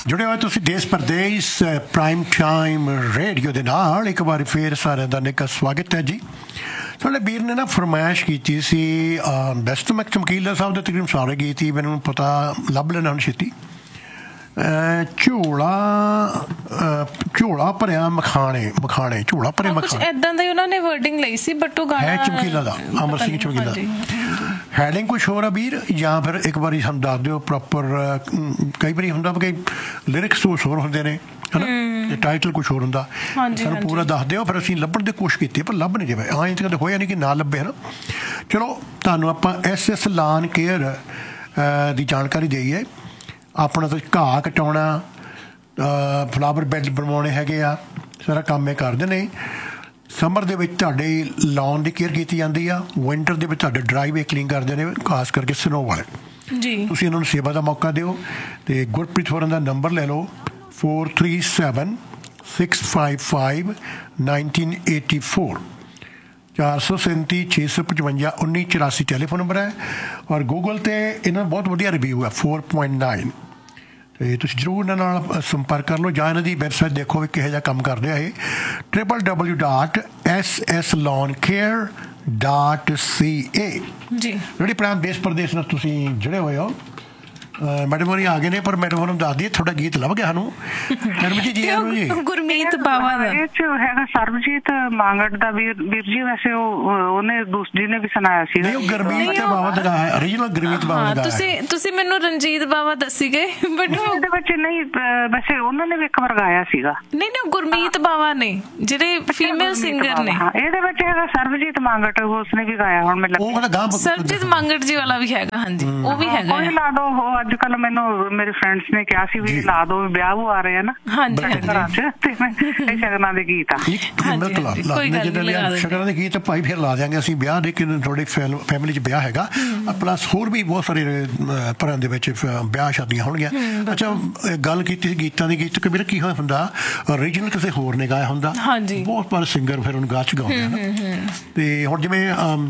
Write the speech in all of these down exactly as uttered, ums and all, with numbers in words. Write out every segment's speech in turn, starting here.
जुड़े हुए तुसीं देश परदेश प्राइम टाइम रेडियो दे नाल एक बार फिर सारे दा निका स्वागत है जी। साढ़े वीर ने ना फरमाइश की सी बेस्ट मैं चमकीला साहब दे तकरीबन सारे गीत ही मैनूं पता लभ लेना हूँ छेती ਝੋਲਾ ਝੋਲਾ ਭਰਿਆ ਮਖਾਣੇ ਮਖਾਣੇ ਝੋਲਾ ਭਰੇ ਮਖਾਣੇ ਇਦਾਂ ਦਾ ਉਹਨਾਂ ਨੇ ਵਰਡਿੰਗ ਲਈ ਸੀ ਬਟ ਉਹ ਗਾਣਾ ਹੈ ਚਮਕੀਲਾ ਦਾ ਅਮਰ ਸਿੰਘ ਚਮਕੀਲਾ ਹੈਡਿੰਗ ਕੁਛ ਹੋਰ ਆ ਵੀਰ ਜਾਂ ਫਿਰ ਇੱਕ ਵਾਰੀ ਸਾਨੂੰ ਦੱਸ ਦਿਓ ਪ੍ਰੋਪਰ ਕਈ ਵਾਰੀ ਹੁੰਦਾ ਕਿ ਲਿਰਿਕਸ ਕੁਛ ਹੋਰ ਹੁੰਦੇ ਨੇ ਹਨਾ ਟਾਈਟਲ ਕੁਛ ਹੋਰ ਹੁੰਦਾ ਸਾਨੂੰ ਪੂਰਾ ਦੱਸ ਦਿਓ ਫਿਰ ਅਸੀਂ ਲੱਭਣ ਦੀ ਕੋਸ਼ਿਸ਼ ਕੀਤੀ ਪਰ ਲੱਭ ਨਹੀਂ ਜਾਵੇ ਐਂ ਤਾਂ ਕਦੇ ਹੋਇਆ ਨਹੀਂ ਕਿ ਨਾ ਲੱਭੇ ਹਨਾ। ਚਲੋ ਤੁਹਾਨੂੰ ਆਪਾਂ ਐਸ ਐਸ ਲਾਨ ਕੇਅਰ ਦੀ ਜਾਣਕਾਰੀ ਦੇਈਏ। ਆਪਣਾ ਤਾਂ ਘਾਹ ਕਟਾਉਣਾ ਫਲਾਵਰ ਬੈੱਡ ਬਣਵਾਉਣੇ ਹੈਗੇ ਆ ਸਾਰਾ ਕੰਮ ਇਹ ਕਰਦੇ ਨੇ। ਸਮਰ ਦੇ ਵਿੱਚ ਤੁਹਾਡੇ ਲਾਨ ਦੀ ਕੇਅਰ ਕੀਤੀ ਜਾਂਦੀ ਆ ਵਿੰਟਰ ਦੇ ਵਿੱਚ ਤੁਹਾਡੇ ਡਰਾਈਵੇ ਕਲੀਨ ਕਰਦੇ ਨੇ ਖਾਸ ਕਰਕੇ ਸਨੋ ਵਾਲੇ ਜੀ। ਤੁਸੀਂ ਇਹਨਾਂ ਨੂੰ ਸੇਵਾ ਦਾ ਮੌਕਾ ਦਿਓ ਅਤੇ ਗੁਰਪ੍ਰੀਤ ਹੋਰਾਂ ਦਾ ਨੰਬਰ ਲੈ ਲਓ four three seven six five five nineteen eighty four ਚਾਰ ਸੌ ਸੈਂਤੀ ਛੇ ਸੌ ਪਚਵੰਜਾ ਉੱਨੀ ਚੁਰਾਸੀ ਟੈਲੀਫੋਨ ਨੰਬਰ ਹੈ ਔਰ ਗੂਗਲ 'ਤੇ ਇਹਨਾਂ ਦਾ ਬਹੁਤ ਵਧੀਆ ਰਿਵਿਊ ਹੈ ਫੋਰ ਪੁਆਇੰਟ ਨਾਈਨ ਅਤੇ ਤੁਸੀਂ ਜ਼ਰੂਰ ਇਹਨਾਂ ਨਾਲ ਸੰਪਰਕ ਕਰ ਲਓ ਜਾਂ ਇਹਨਾਂ ਦੀ ਵੈਬਸਾਈਟ ਦੇਖੋ ਵੀ ਕਿਹੋ ਜਿਹਾ ਕੰਮ ਕਰਦੇ ਆ ਇਹ triple W dot S S loan care dot ਸੀ ਏ ਜੀ। ਜਿਹੜੀ ਪ੍ਰਾਂਤ ਦੇਸ਼ ਪ੍ਰਦੇਸ਼ ਨਾਲ ਤੁਸੀਂ ਜੁੜੇ ਹੋਏ ਹੋ ਮੈਡਮ ਹੋਰੀ ਆ ਗਏ ਨੇ ਪਰ ਮੈਡਮ ਹੋਰਾਂ ਦੱਸ ਦਈਏ ਤੁਹਾਡਾ ਗੀਤ ਲੱਭ ਗਿਆ ਸਾਨੂੰ ਮੈਡਮ ਜੀ ਜੀ ਜੀ ਗੁਰਮੀਤ ਬਾਵਾ ਦਾ ਇਹ 'ਚ ਹੈਗਾ ਸਰਬਜੀਤ ਮਾਂਗਟ ਦਾ ਵੀਰ ਵੀਰ ਜੀ ਵੈਸੇ ਉਹ ਉਹਨੇ ਦੂਸਰੀ ਨੇ ਵੀ ਸੁਣਾਇਆ ਸੀ ਨਹੀਂ ਉਹ ਗੁਰਮੀਤ ਬਾਵਾ ਦਾ ਹੈ ਓਰੀਜਨਲ ਗੁਰਮੀਤ ਬਾਵਾ ਦਾ ਤੁਸੀਂ ਤੁਸੀਂ ਮੈਨੂੰ ਰਣਜੀਤ ਬਾਵਾ ਦੱਸੀ ਗਏ ਬਟ ਉਹਦੇ ਵਿੱਚ ਨਹੀਂ ਵੈਸੇ ਉਹਨਾਂ ਨੇ ਵੀ ਇੱਕ ਵਾਰ ਗਾਇਆ ਸੀਗਾ ਨਹੀਂ ਨਹੀਂ ਗੁਰਮੀਤ ਬਾਵਾ ਨੇ ਜਿਹੜੇ ਫੀਮੇਲ ਸਿੰਗਰ ਨੇ ਇਹਦੇ ਵਿੱਚ ਹੈਗਾ ਸਰਬਜੀਤ ਮਾਂਗਟ ਉਸਨੇ ਵੀ ਗਾਇਆ ਹੁਣ ਮੈਨੂੰ ਸਰਬਜੀਤ ਮਾਂਗਟ ਜੀ ਵਾਲਾ ਵੀ ਹੈਗਾ ਹਾਂਜੀ ਉਹ ਵੀ ਹੈਗਾ ਕੋਈ ਲਾ ਦੋ ਉਹ ਅੱਜ ਕੱਲ ਮੈਨੂੰ ਮੇਰੇ ਫਰੈਂਡਸ ਨੇ ਕਿਹਾ ਸੀ ਵੀ ਲਾ ਦੋ ਵਿਆਹ ਉਹ ਆ ਰਹੇ ਆ ਨਾ ਘਰਾਂ ਚ ਤੇ ਇਹ ਸ਼ਗਨਾਂ ਦੇ ਗੀਤ ਆ ਸ਼ਗਨਾਂ ਦੇ ਗੀਤ ਭਾਈ ਫਿਰ ਲਾ ਦਿਆਂਗੇ ਅਸੀਂ ਵਿਆਹ ਦੇ ਕਿ ਤੁਹਾਡੀ ਫੈਮਿਲੀ ਚ ਵਿਆਹ ਹੈਗਾ ਪਲੱਸ ਹੋਰ ਵੀ ਬਹੁਤ ਸਾਰੇ ਭਰਾਂ ਦੇ ਵਿੱਚ ਵਿਆਹ ਸ਼ਾਦੀਆਂ ਹੋਣਗੀਆਂ। ਅੱਛਾ ਗੱਲ ਕੀਤੀ ਸੀ ਗੀਤਾਂ ਦੀ ਗੀਤ ਕਬੀਰ ਕੀ ਹੋਇਆ ਹੁੰਦਾ ਓਰੀਜਨਲ ਕਿਸੇ ਹੋਰ ਨੇ ਗਾਇਆ ਹੁੰਦਾ ਬਹੁਤ ਪਰ ਸਿੰਗਰ ਫਿਰ ਉਹਨੂੰ ਗਾ ਚ ਗਾਉਂਦੇ ਹਨ ਤੇ ਹੁਣ ਜਿਵੇਂ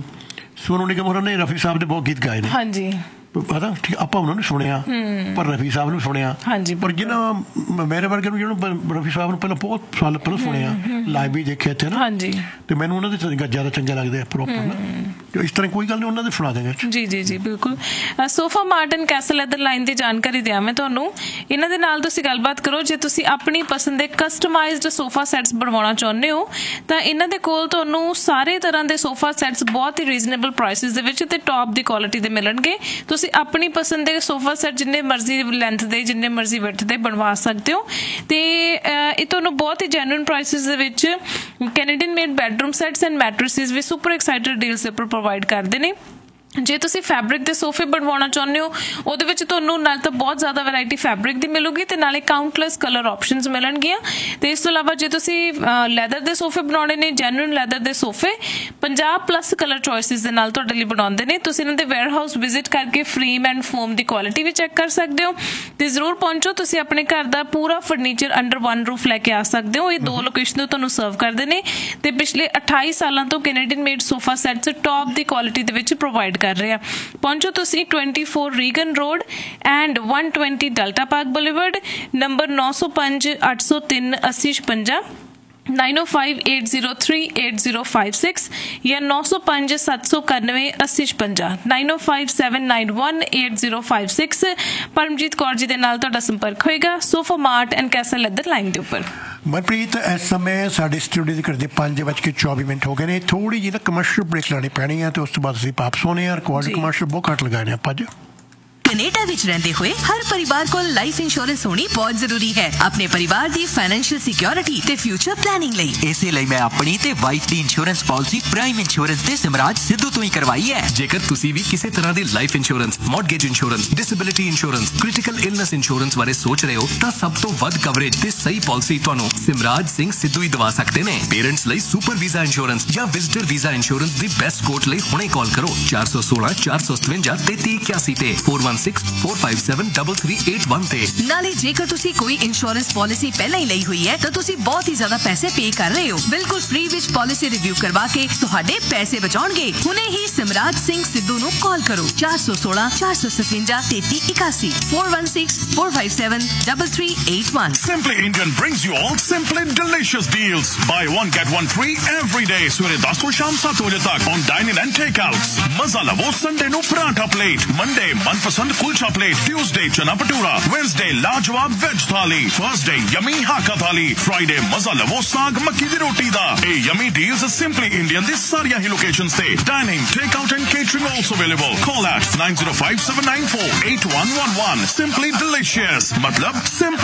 ਸੋਨੂ ਨਿਗਮ ਹੋਰਾਂ ਨੇ ਰਫੀ ਸਾਹਿਬ ਦੇ ਬਹੁਤ ਗੀਤ ਗਾਏ ਨੇ ਹਾਂਜੀ ਪਤਾ ਠੀਕ ਆਪਾਂ ਉਹਨਾਂ ਨੂੰ ਸੁਣਿਆ ਪਰ ਰਫੀ ਸਾਹਿਬ ਨੂੰ ਸੁਣਿਆ ਪਰ ਜਿਹਨਾਂ ਮੇਰੇ ਵਰਗੇ ਨੂੰ ਜਿਹਨੂੰ ਰਫੀ ਸਾਹਿਬ ਨੂੰ ਪਹਿਲਾਂ ਬਹੁਤ ਸਾਲ ਪਹਿਲਾਂ ਸੁਣਿਆ ਲਾਈਵ ਵੀ ਦੇਖਿਆ ਇੱਥੇ ਨਾ ਤੇ ਮੈਨੂੰ ਉਹਨਾਂ ਦੇ ਜ਼ਿਆਦਾ ਚੰਗਾ ਲੱਗਦੇ ਆ ਪ੍ਰੋਪਰ ਨਾ ਇਸ ਤਰ੍ਹਾਂ ਕੋਈ ਗੱਲ ਨਹੀਂ ਉਹਨਾਂ ਦੇ ਸੁਣਾ ਦੇਂਗੇ ਜੀ ਜੀ ਜੀ ਬਿਲਕੁਲ। Sofa mart and Castell leather line ਦੀ ਜਾਣਕਾਰੀ ਦਿਆਂ ਮੈਂ ਤੁਹਾਨੂੰ ਇਹਨਾਂ ਦੇ ਨਾਲ ਤੁਸੀਂ ਗੱਲਬਾਤ ਕਰੋ ਜੇ ਤੁਸੀਂ ਆਪਣੀ ਪਸੰਦ ਦੇ ਕਸਟਮਾਈਜ਼ਡ ਸੋਫਾ ਸੈਟਸ ਬਣਵਾਉਣਾ ਚਾਹੁੰਦੇ ਹੋ ਤਾਂ ਇਹਨਾਂ ਦੇ ਕੋਲ ਤੁਹਾਨੂੰ ਸਾਰੇ ਤਰ੍ਹਾਂ ਦੇ ਸੋਫਾ ਸੈਟਸ ਬਹੁਤ ਹੀ ਰੀਜ਼ਨੇਬਲ ਪ੍ਰਾਈਸਿਸ ਦੇ ਵਿੱਚ ਤੇ ਟੌਪ ਦੀ ਕੁਆਲਿਟੀ ਦੇ ਮਿਲਣਗੇ। ਤੁਸੀਂ ਆਪਣੀ ਪਸੰਦ ਦੇ ਸੋਫਾ ਸੈਟ ਜਿੰਨੇ ਮਰਜ਼ੀ ਲੈਂਥ ਦੇ ਜਿੰਨੇ ਮਰਜ਼ੀ ਵਿਡਥ ਦੇ ਬਣਵਾ ਸਕਦੇ ਹੋ ਤੇ ਇਹ ਤੁਹਾਨੂੰ ਬਹੁਤ ਹੀ ਜੈਨੂਇਨ ਪ੍ਰਾਈਸਿਸ ਦੇ ਵਿੱਚ Canadian made bedroom sets and ਮੈਟਰਸਿਸ we super excited deals ਦੇ ਉੱਪਰ ਪ੍ਰੋਵਾਈਡ ਕਰਦੇ ਨੇ। ਜੇ ਤੁਸੀਂ ਫੈਬਰਿਕ ਦੇ ਸੋਫੇ ਬਣਵਾਉਣਾ ਚਾਹੁੰਦੇ ਹੋ ਉਹਦੇ ਵਿੱਚ ਤੁਹਾਨੂੰ ਨਾਲ ਤਾਂ ਬਹੁਤ ਜ਼ਿਆਦਾ ਵੈਰਾਈਟੀ ਫੈਬਰਿਕ ਦੀ ਮਿਲੂਗੀ ਤੇ ਨਾਲੇ ਕਾਊਂਟਲੈਸ ਕਲਰ ਆਪਸ਼ਨਸ ਮਿਲਣਗੀਆਂ ਤੇ ਇਸ ਤੋਂ ਇਲਾਵਾ ਜੇ ਤੁਸੀਂ ਲੈਦਰ ਦੇ ਸੋਫੇ ਬਣਾਉਣੇ ਨੇ ਜੈਨੂਇਨ ਲੈਦਰ ਦੇ ਸੋਫੇ ਪੰਜਾਹ ਪਲੱਸ ਕਲਰ ਚੋਇਸਿਸ ਦੇ ਨਾਲ ਤੁਹਾਡੇ ਲਈ ਬਣਾਉਂਦੇ ਨੇ। ਤੁਸੀਂ ਇਹਨਾਂ ਦੇ ਵੇਅਰ ਹਾਊਸ ਵਿਜ਼ਿਟ ਕਰਕੇ frame and form the quality we check ਕਰ ਸਕਦੇ ਹੋ ਤੇ ਜ਼ਰੂਰ ਪਹੁੰਚੋ। ਤੁਸੀਂ ਆਪਣੇ ਘਰ ਦਾ ਪੂਰਾ ਫਰਨੀਚਰ ਅੰਡਰ ਵਨ ਰੂਫ ਲੈ ਕੇ ਆ ਸਕਦੇ ਹੋ। ਇਹ ਦੋ ਲੋਕੇਸ਼ਨ ਤੋਂ ਤੁਹਾਨੂੰ ਸਰਵ ਕਰਦੇ ਨੇ ਤੇ ਪਿਛਲੇ ਅਠਾਈ ਸਾਲਾਂ ਤੋਂ Canadian made sofa sets top ਦੀ ਕੁਆਲਿਟੀ ਦੇ ਵਿੱਚ ਪ੍ਰੋਵਾਈਡ ਕਰ ਰਹੇ ਆ। ਪਹੁੰਚੋ ਤੁਸੀਂ twenty four Reagan road and one twenty delta park boulevard number ਨੌ ਸੌ ਪੰਜ ਅੱਠ ਸੌ ਤਿੰਨ ਅੱਸੀ ਛਪੰਜਾ ਨਾਈਨ ਓ five eight zero three eight zero five six ਜਾਂ ਨੌ ਸੌ ਪੰਜ ਸੱਤ ਸੌ ਇਕਾਨਵੇਂ ਅੱਸੀ ਛਪੰਜਾ ਨਾਈਨ ਓ five seven nine one eight zero five six. Paramjit Kaur ji ਦੇ ਨਾਲ ਤੁਹਾਡਾ ਸੰਪਰਕ ਹੋਏਗਾ sofa mart and Castell leather line ਦੇ ਉੱਪਰ। ਮਨਪ੍ਰੀਤ ਇਸ ਸਮੇਂ ਸਾਡੇ ਸਟੂਡੀਓ ਦੇ ਕਰਦੇ ਪੰਜ ਵੱਜ ਕੇ ਚੌਵੀ ਮਿੰਟ ਹੋ ਗਏ ਨੇ ਥੋੜ੍ਹੀ ਜਿਹੀ ਨਾ ਕਮਰਸ਼ੀਅਲ ਬ੍ਰੇਕ ਲਾਉਣੀ ਪੈਣੀ ਹੈ ਤੇ ਉਸ ਤੋਂ ਬਾਅਦ ਅਸੀਂ ਵਾਪਸ ਹੋਣੇ ਆ ਰਿਕਾਰਡ ਕਮਰਸ਼ੀਅਲ ਬਹੁਤ ਘੱਟ ਲਗਾਏ ਨੇ ਆਪਾਂ ਅੱਜ। ਕੈਨੇਡਾ ਵਿੱਚ ਰਹਿੰਦੇ ਹੋਏ ਹਰ ਪਰਿਵਾਰ ਕੋਲ ਲਾਈਫ ਇੰਸ਼ੋਰੈਂਸ ਹੋਣੀ ਬਹੁਤ ਜ਼ਰੂਰੀ ਹੈ ਆਪਣੇ ਪਰਿਵਾਰ ਦੀ ਫਾਈਨੈਂਸ਼ੀਅਲ ਸਿਕਿਉਰਿਟੀ ਤੇ ਫਿਊਚਰ ਪਲੈਨਿੰਗ ਲਈ। ਇਸੇ ਲਈ ਮੈਂ ਆਪਣੀ ਤੇ ਵਾਈਫ ਦੀ ਇੰਸ਼ੋਰੈਂਸ ਪਾਲਿਸੀ ਪ੍ਰਾਈਮ ਇੰਸ਼ੋਰੈਂਸ ਦੇ ਸਿਮਰਾਜ ਸਿੱਧੂ ਤੋਂ ਹੀ ਕਰਵਾਈ ਹੈ। ਜੇਕਰ ਤੁਸੀਂ ਵੀ ਕਿਸੇ ਤਰ੍ਹਾਂ ਦੀ life insurance mortgage insurance disability insurance critical illness insurance ਬਾਰੇ ਸੋਚ ਰਹੇ ਹੋ ਤਾਂ ਸਭ ਤੋਂ ਵੱਧ ਕਵਰੇਜ ਤੇ ਸਹੀ ਪਾਲਿਸੀ ਤੁਹਾਨੂੰ ਸਿਮਰਾਜ ਸਿੰਘ ਸਿੱਧੂ ਹੀ ਦਵਾ ਸਕਦੇ ਨੇ। ਪੇਰੈਂਟਸ ਲਈ ਸੁਪਰ ਵੀਜ਼ਾ ਇੰਸ਼ੋਰੈਂਸ ਜਾਂ ਵਿਜ਼ਟਰ ਵੀਜ਼ਾ ਇੰਸ਼ੋਰੈਂਸ ਦੀ ਬੈਸਟ ਕੋਟ ਲਈ ਹੁਣੇ ਕਾਲ ਕਰੋ ਚਾਰ ਸੌ ਸੋਲਾਂ ਚਾਰ ਸੌ ਸਤਵੰਜਾ ਤੇਤੀ ਇਕਿਆਸੀ ਤੇ four one one six four five seven double three eight one ਤੇ। ਨਾਲੇ ਜੇਕਰ ਤੁਸੀਂ ਕੋਈ ਇੰਸ਼ੋਰੈਂਸ ਪਾਲਿਸੀ ਪਹਿਲਾਂ ਹੀ ਲਈ ਹੋਈ ਹੈ ਤਾਂ ਤੁਸੀਂ ਬਹੁਤ ਹੀ ਜ਼ਿਆਦਾ ਪੈਸੇ ਪੇ ਕਰ ਰਹੇ ਹੋ। ਬਿਲਕੁਲ ਫ੍ਰੀ ਵਿੱਚ ਪਾਲਿਸੀ ਰਿਵਿਊ ਕਰਵਾ ਕੇ ਤੁਹਾਡੇ ਪੈਸੇ ਬਚਾਉਣਗੇ। ਹੁਣੇ ਹੀ ਸਿਮਰਾਜ ਸਿੰਘ ਸਿੱਧੂ ਨੂੰ ਕਾਲ ਕਰੋ ਚਾਰ ਸੌ सोलह चार सौ सतवंजा तैती इक्यासी four one six four five seven double three eight one. Simply Indian brings you all simply delicious deals. Buy one get one free every day. सवेरे दस ਤੋਂ ਸ਼ਾਮ ਸੱਤ ਵਜੇ ਤੱਕ on dining and takeouts. ਮਜ਼ਾ ਲਵੋ ਸੰਡੇ ਨੂੰ ਪਰਾਂਠਾ ਪਲੇਟ, ਮੰਡੇ ਮਨਪਸੰਦ ਕੁਲਚਾ ਪਲੇਟ, ਟਿਊਜ਼ਡੇ ਚਨਾ ਭਟੂਰਾ, ਵੈਨਸਡੇ ਲਾਜਵਾਬ ਵੈਜ ਥਾਲੀ, ਥਰਸਡੇ ਯਮੀ ਹਾਕਾ ਥਾਲੀ, ਫਰਾਈਡੇ ਮਜ਼ਾ ਲਵੋ ਸਾਗ ਮੱਕੀ ਦੀ ਰੋਟੀ ਦਾ। ਇਹ ਯਮੀ ਡੀਲਸ Simply Indian ਦੀ ਸਾਰੀਆਂ ਹੀ ਲੋਕੇਸ਼ਨਸ ਤੇ dining, takeout and catering also available. Call at nine zero five seven nine four eight one one one. Simply delicious. मतलब simple